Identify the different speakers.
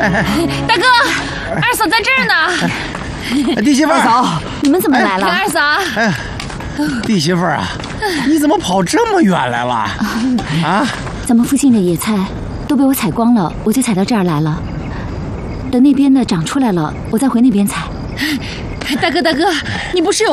Speaker 1: 大哥，二嫂在这儿呢。
Speaker 2: 弟媳妇，
Speaker 3: 二嫂，
Speaker 4: 你们怎么来了？
Speaker 1: 二嫂，
Speaker 2: 弟媳妇啊，你怎么跑这么远来了？啊？
Speaker 4: 咱们附近的野菜都被我采光了，我就采到这儿来了。等那边的长出来了，我再回那边采。
Speaker 1: 大哥，你不是有